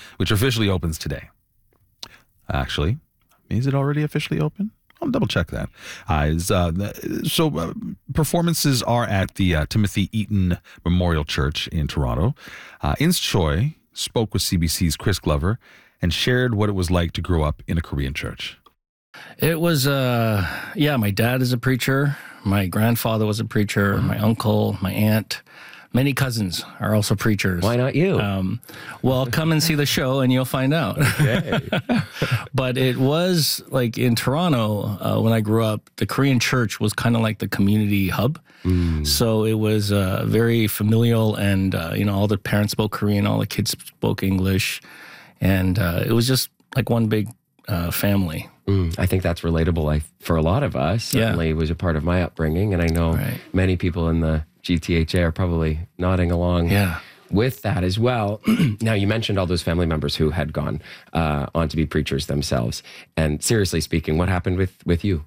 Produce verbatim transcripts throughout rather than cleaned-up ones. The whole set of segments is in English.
which officially opens today. Actually, is it already officially open? I'll double check that. Uh, is, uh, so uh, performances are at the uh, Timothy Eaton Memorial Church in Toronto. Uh, Ins Choi spoke with C B C's Chris Glover and shared what it was like to grow up in a Korean church. It was, uh, yeah, my dad is a preacher. My grandfather was a preacher. My uncle, my aunt, many cousins are also preachers. Why not you? Um, well, come and see the show and you'll find out. Okay. But it was like in Toronto, uh, when I grew up, the Korean church was kind of like the community hub. Mm. So it was uh, very familial and, uh, you know, all the parents spoke Korean, all the kids spoke English. And uh, it was just like one big uh, family. Mm, I think that's relatable I, for a lot of us. Certainly Yeah. it was a part of my upbringing. And I know Right. many people in the G T H A are probably nodding along Yeah. with that as well. Now, you mentioned all those family members who had gone uh, on to be preachers themselves. And seriously speaking, what happened with, with you?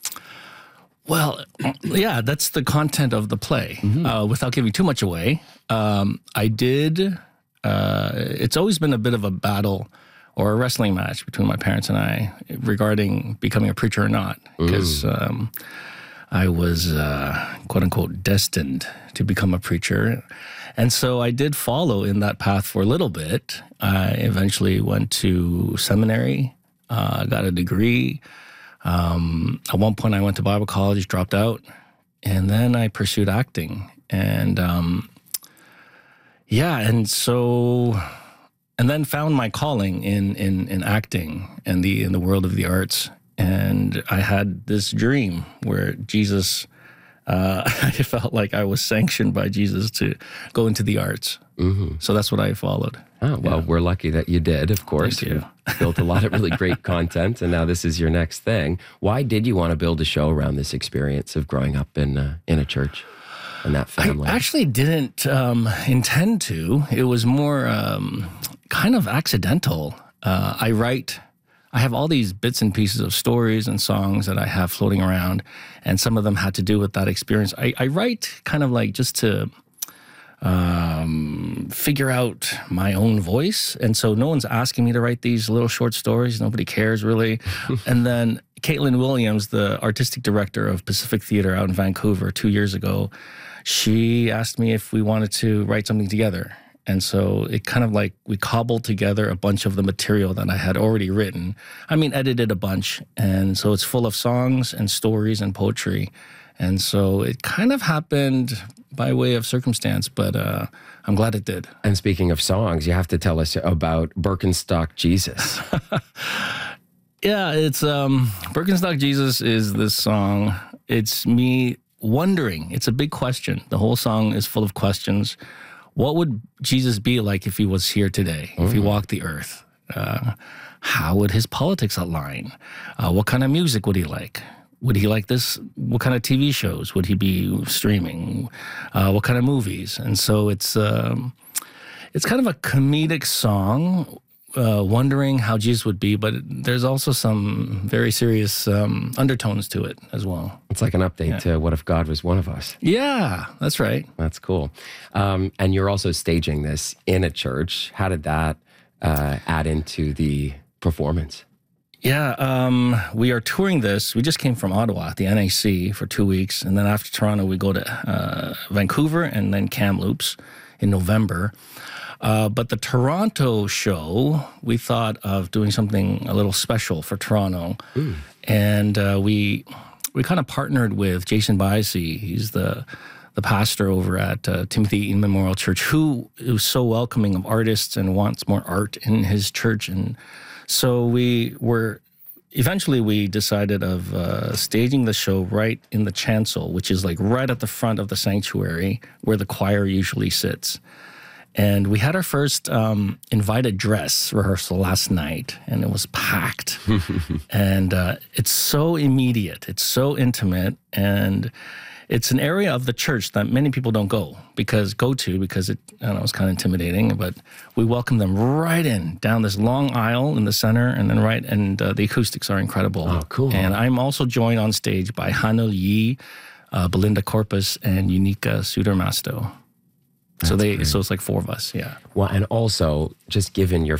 Well, yeah, that's the content of the play. Mm-hmm. Uh, without giving too much away, um, I did, uh, it's always been a bit of a battle or a wrestling match between my parents and I regarding becoming a preacher or not. Because um, I was, uh, quote unquote, destined to become a preacher. And so I did follow in that path for a little bit. I eventually went to seminary, uh, got a degree. Um, at one point I went to Bible college, dropped out, and then I pursued acting. And um, yeah, and so, and then found my calling in, in, in acting and the, in the world of the arts. And I had this dream where Jesus, uh, I felt like I was sanctioned by Jesus to go into the arts. Mm-hmm. So that's what I followed. Oh, well, yeah. We're lucky that you did, of course. Thank you. You've built a lot of really great content, and now this is your next thing. Why did you want to build a show around this experience of growing up in, uh, in a church and that family? I actually didn't um, intend to. It was more um, kind of accidental. Uh, I write... I have all these bits and pieces of stories and songs that I have floating around, and some of them had to do with that experience. I, I write kind of like just to um, figure out my own voice, and so no one's asking me to write these little short stories. Nobody cares, really. And then Caitlin Williams, the artistic director of Pacific Theatre out in Vancouver two years ago, she asked me if we wanted to write something together. And so it kind of like we cobbled together a bunch of the material that I had already written. I mean, edited a bunch. And so it's full of songs and stories and poetry. And so it kind of happened by way of circumstance, but uh, I'm glad it did. And speaking of songs, you have to tell us about Birkenstock Jesus. Yeah, it's um, Birkenstock Jesus is this song. It's me wondering. It's a big question. The whole song is full of questions. What would Jesus be like if he was here today, mm-hmm. if he walked the earth? Uh, how would his politics align? Uh, what kind of music would he like? Would he like this? What kind of T V shows would he be streaming? Uh, what kind of movies? And so it's um, it's kind of a comedic song, uh, wondering how Jesus would be, but there's also some very serious um, undertones to it as well. It's like an update yeah. to What If God Was One of Us? Yeah, that's right. That's cool. Um, and you're also staging this in a church. How did that uh, add into the performance? Yeah, um, we are touring this. We just came from Ottawa at the N A C for two weeks. And then after Toronto, we go to uh, Vancouver and then Kamloops in November. Uh, but the Toronto show, we thought of doing something a little special for Toronto. Ooh. And uh, we we kind of partnered with Jason Biassy. He's the the pastor over at uh, Timothy Eaton Memorial Church, who is so welcoming of artists and wants more art in his church. And so we were, eventually we decided of uh, staging the show right in the chancel, which is like right at the front of the sanctuary where the choir usually sits. And we had our first um, invited dress rehearsal last night, and it was packed. And uh, it's so immediate, it's so intimate, and it's an area of the church that many people don't go because go to because it I don't know, it's kind of intimidating. But we welcome them right in down this long aisle in the center, and then right and uh, the acoustics are incredible. Oh, cool! And I'm also joined on stage by Hanul Yi, uh, Belinda Corpus, and Unica Sudermasto. So they, great. so it's like four of us, yeah. Well, and also, just given your